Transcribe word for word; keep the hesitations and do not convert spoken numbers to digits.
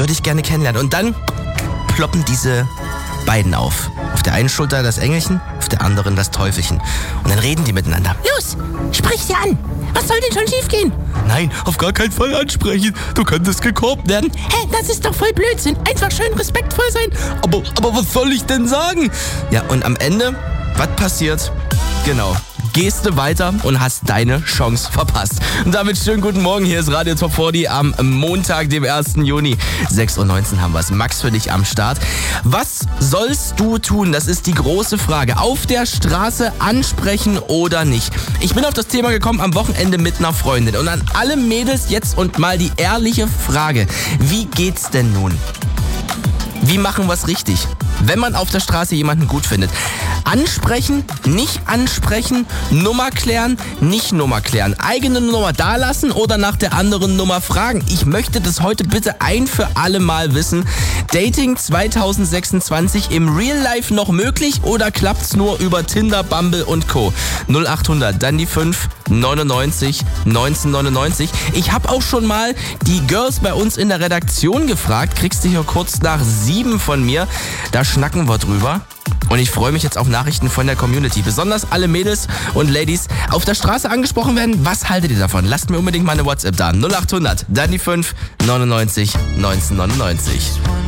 würde ich gerne kennenlernen. Und dann ploppen diese beiden auf. Auf der einen Schulter das Engelchen, auf der anderen das Teufelchen. Und dann reden die miteinander. Los, sprich sie an. Was soll denn schon schiefgehen? Nein, auf gar keinen Fall ansprechen. Du könntest gekorbt werden. Hä, das ist doch voll Blödsinn. Einfach schön respektvoll sein. Aber, aber was soll ich denn sagen? Ja, und am Ende, was passiert? Genau. Gehst du weiter und hast deine Chance verpasst. Und damit schönen guten Morgen. Hier ist Radio Top vierzig am Montag, dem ersten Juni. sechs Uhr neunzehn haben wir es. Max für dich am Start. Was sollst du tun? Das ist die große Frage. Auf der Straße ansprechen oder nicht? Ich bin auf das Thema gekommen am Wochenende mit einer Freundin. Und an alle Mädels jetzt und mal die ehrliche Frage. Wie geht's denn nun? Wie machen wir es richtig? Wenn man auf der Straße jemanden gut findet. Ansprechen, nicht ansprechen, Nummer klären, nicht Nummer klären. Eigene Nummer dalassen oder nach der anderen Nummer fragen. Ich möchte das heute bitte ein für alle Mal wissen. Dating zwanzig sechsundzwanzig im Real Life noch möglich oder klappt's nur über Tinder, Bumble und Co? null acht hundert, dann die fünf, neunundneunzig, neunzehnhundertneunundneunzig. Ich habe auch schon mal die Girls bei uns in der Redaktion gefragt. Kriegst du hier kurz nach sieben von mir. Da schnacken wir drüber. Und ich freue mich jetzt auf Nachrichten von der Community. Besonders alle Mädels und Ladies auf der Straße angesprochen werden. Was haltet ihr davon? Lasst mir unbedingt mal eine WhatsApp da. null acht hundert, dann die fünf, neunundneunzig, neunzehnhundertneunundneunzig.